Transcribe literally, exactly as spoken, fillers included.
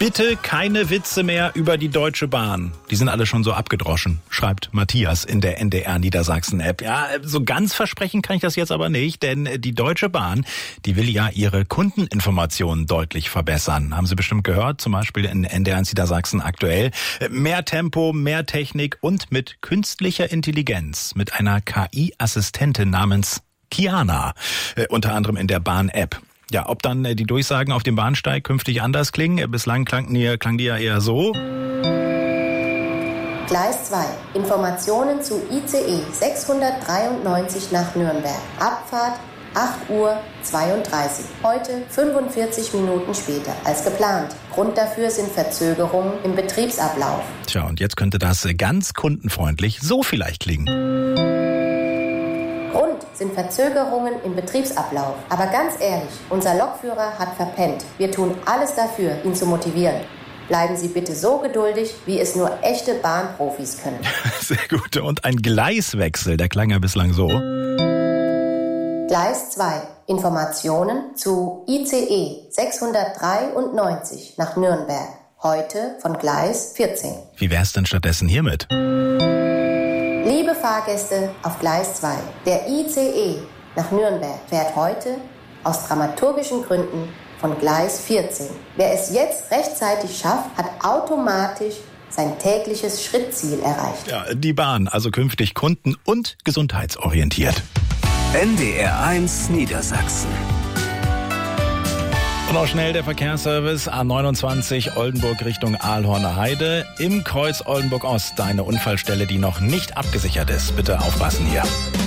Bitte keine Witze mehr über die Deutsche Bahn. Die sind alle schon so abgedroschen, schreibt Matthias in der N D R Niedersachsen-App. Ja, so ganz versprechen kann ich das jetzt aber nicht, denn die Deutsche Bahn, die will ja ihre Kundeninformationen deutlich verbessern. Haben Sie bestimmt gehört, zum Beispiel in N D R Niedersachsen aktuell. Mehr Tempo, mehr Technik und mit künstlicher Intelligenz, mit einer K I-Assistentin namens Kiana, äh, unter anderem in der Bahn-App. Ja, ob dann die Durchsagen auf dem Bahnsteig künftig anders klingen, bislang klang die, klang die ja eher so. Gleis zwei. Informationen zu I C E sechshundertdreiundneunzig nach Nürnberg. Abfahrt acht Uhr zweiunddreißig. Heute fünfundvierzig Minuten später als geplant. Grund dafür sind Verzögerungen im Betriebsablauf. Tja, und jetzt könnte das ganz kundenfreundlich so vielleicht klingen. Grund sind Verzögerungen im Betriebsablauf. Aber ganz ehrlich, unser Lokführer hat verpennt. Wir tun alles dafür, ihn zu motivieren. Bleiben Sie bitte so geduldig, wie es nur echte Bahnprofis können. Sehr gut. Und ein Gleiswechsel, der klang ja bislang so. Gleis zwei. Informationen zu I C E sechshundertdreiundneunzig nach Nürnberg. Heute von Gleis vierzehn. Wie wär's denn stattdessen hiermit? Liebe Fahrgäste auf Gleis zwei, der I C E nach Nürnberg fährt heute aus dramaturgischen Gründen von Gleis vierzehn. Wer es jetzt rechtzeitig schafft, hat automatisch sein tägliches Schrittziel erreicht. Ja, die Bahn, also künftig kunden- und gesundheitsorientiert. N D R eins Niedersachsen. Und auch schnell der Verkehrsservice A neunundzwanzig Oldenburg Richtung Aalhorner Heide. Im Kreuz Oldenburg Ost eine Unfallstelle, die noch nicht abgesichert ist. Bitte aufpassen hier.